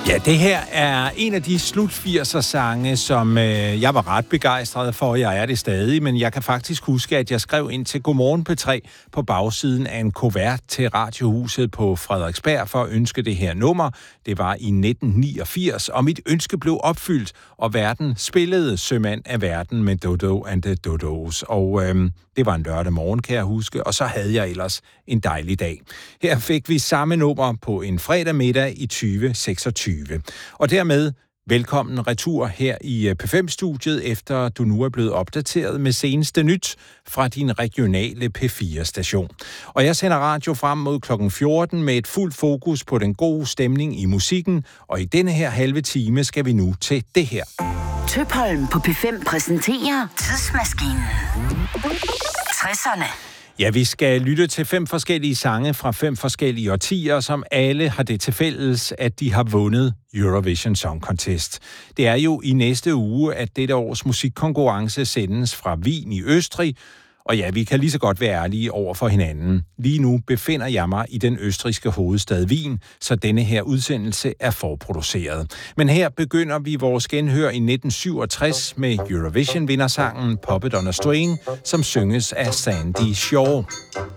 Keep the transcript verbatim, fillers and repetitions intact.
Ja, det her er en af de slut firser sange, som øh, jeg var ret begejstret for. Jeg er det stadig, men jeg kan faktisk huske, at jeg skrev ind til Godmorgen P tre på bagsiden af en kuvert til Radiohuset på Frederiksberg for at ønske det her nummer. Det var i nitten niogfirs, og mit ønske blev opfyldt, og verden spillede Sømand af verden med Dodo and the Dodos. Og øh, det var en lørdag morgen, kan jeg huske, og så havde jeg ellers en dejlig dag. Her fik vi samme nummer på en fredag middag i tyve seksogtyve. Og dermed velkommen retur her i P fem-studiet, efter du nu er blevet opdateret med seneste nyt fra din regionale P fire-station. Og jeg sender radio frem mod klokken fjorten med et fuldt fokus på den gode stemning i musikken, og i denne her halve time skal vi nu til det her. Tøpholm på P fem præsenterer Tidsmaskinen. tresserne. Ja, vi skal lytte til fem forskellige sange fra fem forskellige årtier, som alle har det til fælles, at de har vundet Eurovision Song Contest. Det er jo i næste uge, at dette års musikkonkurrence sendes fra Wien i Østrig, og ja, vi kan lige så godt være ærlige over for hinanden. Lige nu befinder jeg mig i den østrigske hovedstad Wien, så denne her udsendelse er forproduceret. Men her begynder vi vores genhør i nitten syvogtres med Eurovision-vindersangen Puppet on a String, som synges af Sandy Shaw.